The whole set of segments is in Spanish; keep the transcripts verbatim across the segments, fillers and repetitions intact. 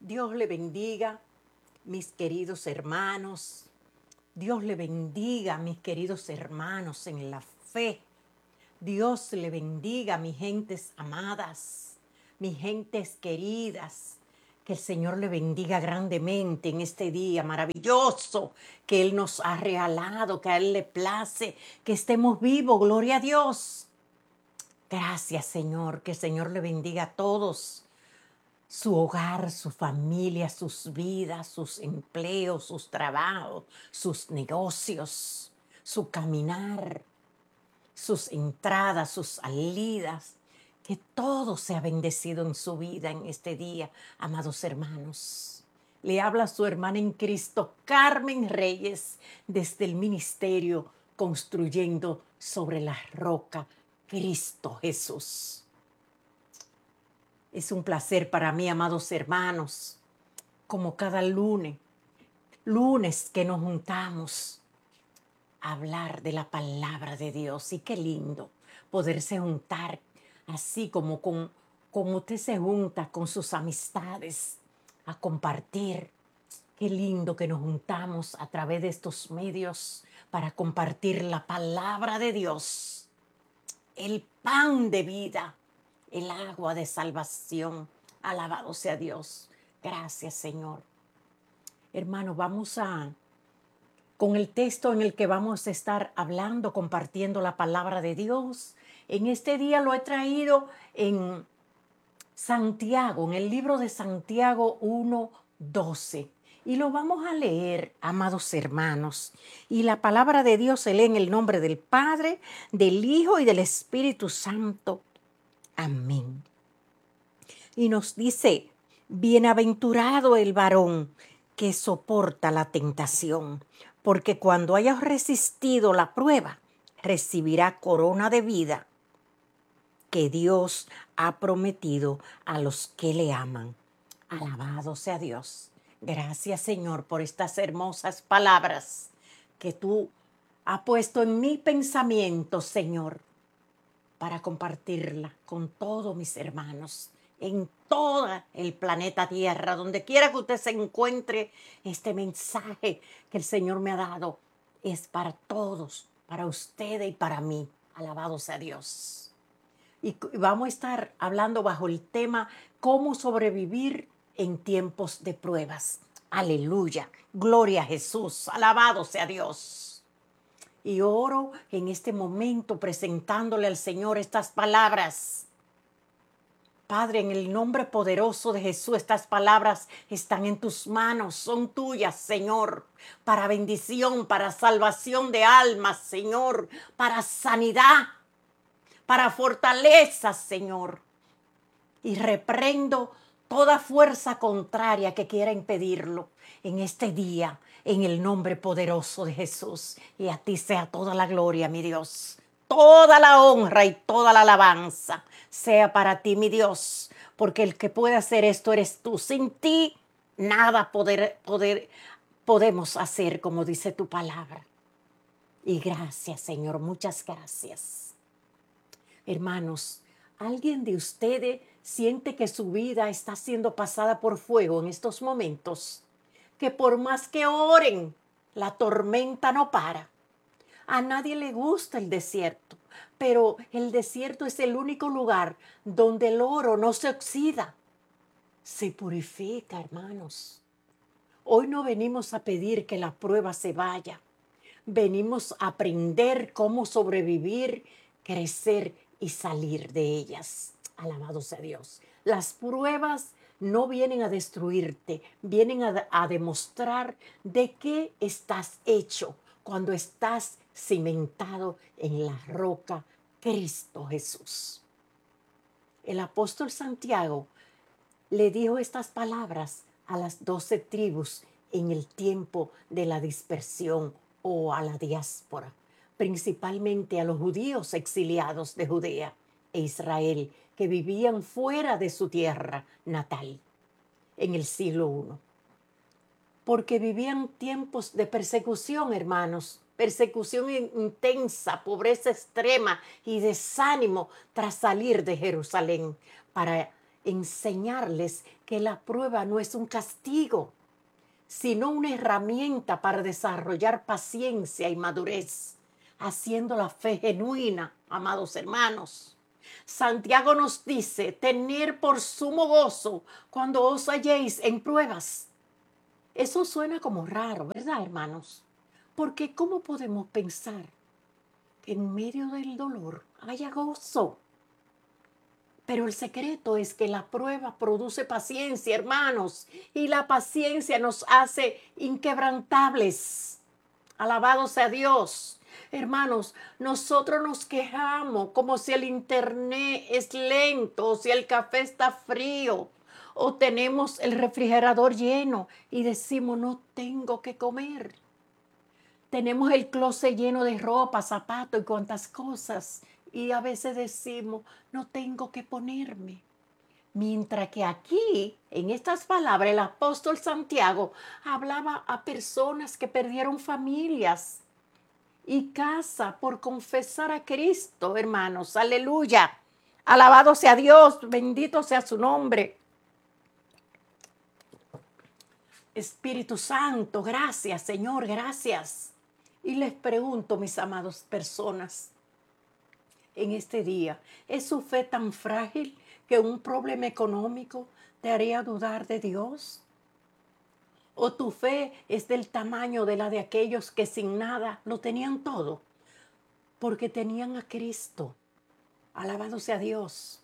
Dios le bendiga, mis queridos hermanos. Dios le bendiga, mis queridos hermanos en la fe. Dios le bendiga, mis gentes amadas, mis gentes queridas. Que el Señor le bendiga grandemente en este día maravilloso que Él nos ha regalado, que a Él le place, que estemos vivos. Gloria a Dios. Gracias, Señor. Que el Señor le bendiga a todos. Su hogar, su familia, sus vidas, sus empleos, sus trabajos, sus negocios, su caminar, sus entradas, sus salidas. Que todo sea bendecido en su vida en este día, amados hermanos. Le habla su hermana en Cristo, Carmen Reyes, desde el ministerio Construyendo sobre la Roca, Cristo Jesús. Es un placer para mí, amados hermanos, como cada lunes, lunes que nos juntamos a hablar de la palabra de Dios. Y qué lindo poderse juntar así como con, como usted se junta con sus amistades a compartir. Qué lindo que nos juntamos a través de estos medios para compartir la palabra de Dios, el pan de vida, el agua de salvación. Alabado sea Dios. Gracias, Señor. Hermano, vamos a, con el texto en el que vamos a estar hablando, compartiendo la palabra de Dios. En este día lo he traído en Santiago, en el libro de Santiago uno doce. Y lo vamos a leer, amados hermanos. Y la palabra de Dios se lee en el nombre del Padre, del Hijo y del Espíritu Santo. Amén. Y nos dice, bienaventurado el varón que soporta la tentación, porque cuando haya resistido la prueba, recibirá corona de vida que Dios ha prometido a los que le aman. Alabado sea Dios. Gracias, Señor, por estas hermosas palabras que tú has puesto en mi pensamiento, Señor, para compartirla con todos mis hermanos en todo el planeta Tierra, donde quiera que usted se encuentre. Este mensaje que el Señor me ha dado es para todos, para ustedes y para mí. Alabado sea Dios. Y vamos a estar hablando bajo el tema cómo sobrevivir en tiempos de pruebas. Aleluya. Gloria a Jesús. Alabado sea Dios. Y oro en este momento presentándole al Señor estas palabras. Padre, en el nombre poderoso de Jesús, estas palabras están en tus manos, son tuyas, Señor, para bendición, para salvación de almas, Señor, para sanidad, para fortaleza, Señor. Y reprendo toda fuerza contraria que quiera impedirlo en este día, en el nombre poderoso de Jesús. Y a ti sea toda la gloria, mi Dios. Toda la honra y toda la alabanza sea para ti, mi Dios. Porque el que puede hacer esto eres tú. Sin ti, nada poder, poder, podemos hacer, como dice tu palabra. Y gracias, Señor. Muchas gracias. Hermanos, ¿alguien de ustedes siente que su vida está siendo pasada por fuego en estos momentos? Que por más que oren, la tormenta no para. A nadie le gusta el desierto, pero el desierto es el único lugar donde el oro no se oxida. Se purifica, hermanos. Hoy no venimos a pedir que la prueba se vaya. Venimos a aprender cómo sobrevivir, crecer y salir de ellas. Alabado sea Dios. Las pruebas no vienen a destruirte, vienen a, a demostrar de qué estás hecho cuando estás cimentado en la roca Cristo Jesús. El apóstol Santiago le dijo estas palabras a las doce tribus en el tiempo de la dispersión o a la diáspora, principalmente a los judíos exiliados de Judea e Israel que vivían fuera de su tierra natal en el siglo primero. Porque vivían tiempos de persecución, hermanos, persecución intensa, pobreza extrema y desánimo tras salir de Jerusalén para enseñarles que la prueba no es un castigo, sino una herramienta para desarrollar paciencia y madurez, haciendo la fe genuina, amados hermanos. Santiago nos dice, tener por sumo gozo cuando os halléis en pruebas. Eso suena como raro, ¿verdad, hermanos? Porque ¿cómo podemos pensar que en medio del dolor haya gozo? Pero el secreto es que la prueba produce paciencia, hermanos, y la paciencia nos hace inquebrantables. Alabado sea Dios. Hermanos, nosotros nos quejamos como si el internet es lento, o si el café está frío, o tenemos el refrigerador lleno y decimos no tengo que comer. Tenemos el closet lleno de ropa, zapatos y cuantas cosas. Y a veces decimos, no tengo que ponerme. Mientras que aquí, en estas palabras, el apóstol Santiago hablaba a personas que perdieron familias y casa por confesar a Cristo, hermanos. Aleluya. Alabado sea Dios, bendito sea su nombre. Espíritu Santo, gracias, Señor, gracias. Y les pregunto, mis amados personas, en este día, ¿es su fe tan frágil que un problema económico te haría dudar de Dios? ¿O tu fe es del tamaño de la de aquellos que sin nada lo tenían todo? Porque tenían a Cristo. Alabado sea Dios.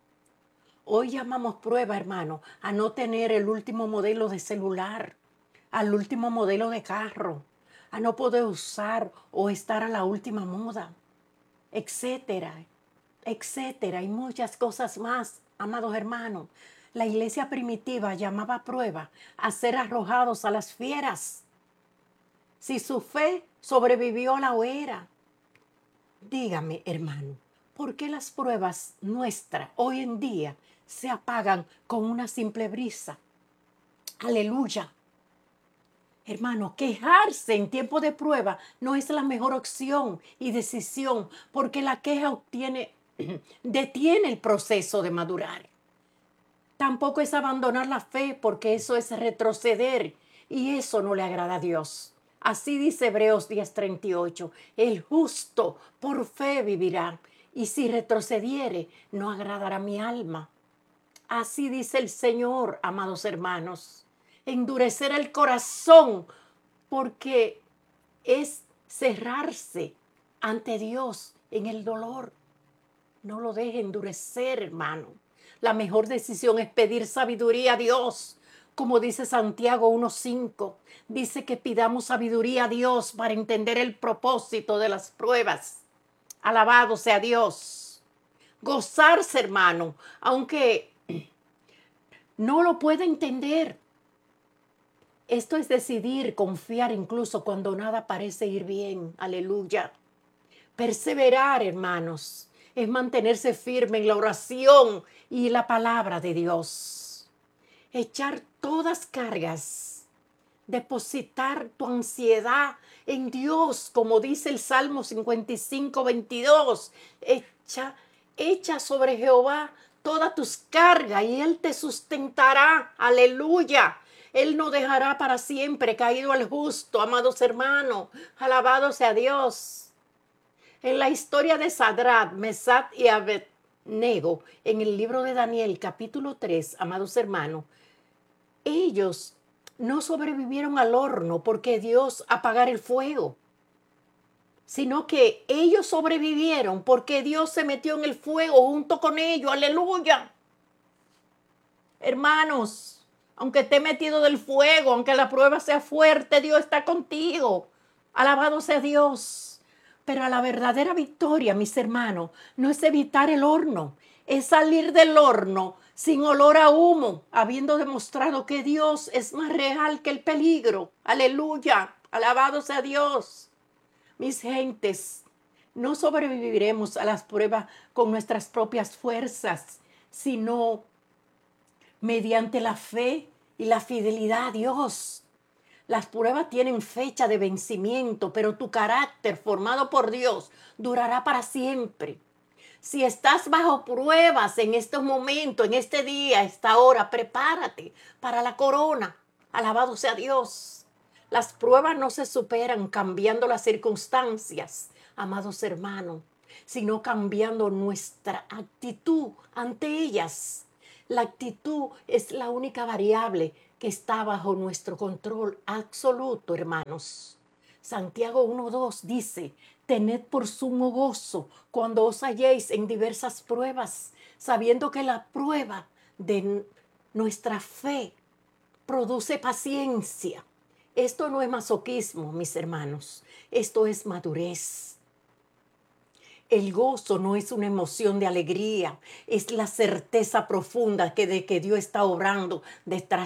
Hoy llamamos prueba, hermano, a no tener el último modelo de celular, al último modelo de carro, a no poder usar o estar a la última moda, etcétera, etcétera, y muchas cosas más, amados hermanos. La iglesia primitiva llamaba prueba a ser arrojados a las fieras. Si su fe sobrevivió a la hoguera, dígame, hermano, ¿por qué las pruebas nuestras hoy en día se apagan con una simple brisa? Aleluya. Hermano, quejarse en tiempo de prueba no es la mejor opción y decisión, porque la queja obtiene, detiene el proceso de madurar. Tampoco es abandonar la fe, porque eso es retroceder y eso no le agrada a Dios. Así dice Hebreos diez treinta y ocho, el justo por fe vivirá, y si retrocediere no agradará mi alma. Así dice el Señor, amados hermanos. Endurecer el corazón, porque es cerrarse ante Dios en el dolor. No lo deje endurecer, hermano. La mejor decisión es pedir sabiduría a Dios. Como dice Santiago uno cinco, dice que pidamos sabiduría a Dios para entender el propósito de las pruebas. Alabado sea Dios. Gozarse, hermano, aunque no lo pueda entender. Esto es decidir, confiar incluso cuando nada parece ir bien. Aleluya. Perseverar, hermanos, es mantenerse firme en la oración y la palabra de Dios. Echar todas cargas. Depositar tu ansiedad en Dios, como dice el Salmo cincuenta y cinco, veintidós. Echa, echa sobre Jehová todas tus cargas y Él te sustentará. Aleluya. Él no dejará para siempre caído al justo, amados hermanos. Alabado sea Dios. En la historia de Sadrach, Mesach y Abednego, en el libro de Daniel, capítulo tres, amados hermanos, ellos no sobrevivieron al horno porque Dios apagara el fuego, sino que ellos sobrevivieron porque Dios se metió en el fuego junto con ellos. Aleluya. Hermanos, aunque esté metido del fuego, aunque la prueba sea fuerte, Dios está contigo. Alabado sea Dios. Pero la verdadera victoria, mis hermanos, no es evitar el horno, es salir del horno sin olor a humo, habiendo demostrado que Dios es más real que el peligro. Aleluya. Alabado sea Dios. Mis gentes, no sobreviviremos a las pruebas con nuestras propias fuerzas, sino mediante la fe y la fidelidad a Dios. Las pruebas tienen fecha de vencimiento, pero tu carácter formado por Dios durará para siempre. Si estás bajo pruebas en estos momentos, en este día, esta hora, prepárate para la corona. Alabado sea Dios. Las pruebas no se superan cambiando las circunstancias, amados hermanos, sino cambiando nuestra actitud ante ellas. La actitud es la única variable que está bajo nuestro control absoluto, hermanos. Santiago uno dos dice, tened por sumo gozo cuando os halléis en diversas pruebas, sabiendo que la prueba de nuestra fe produce paciencia. Esto no es masoquismo, mis hermanos, esto es madurez. El gozo no es una emoción de alegría, es la certeza profunda que de que Dios está obrando detrás